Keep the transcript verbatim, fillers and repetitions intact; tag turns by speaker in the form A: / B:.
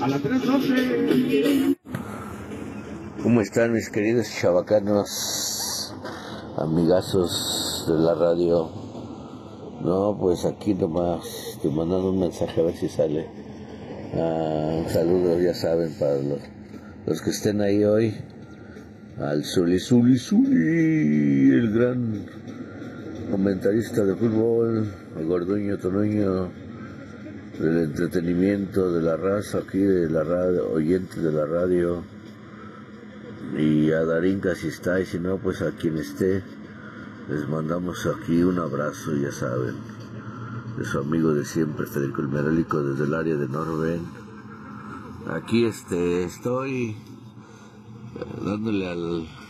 A: A las tres doce.
B: ¿Cómo están mis queridos chavacanos, amigazos de la radio? No, pues aquí nomás te mandando un mensaje a ver si sale. Ah, un saludo, ya saben, para los, los que estén ahí hoy. Al Zuli Zuli Zuli, el gran comentarista de fútbol, el gorduño Tonuño, del entretenimiento de la raza aquí, de la radio, oyente de la radio. Y a Darinka si está, y si no, pues a quien esté, les mandamos aquí un abrazo, ya saben, de su amigo de siempre, Federico el Merólico, desde el área de Norben. Aquí este, estoy dándole al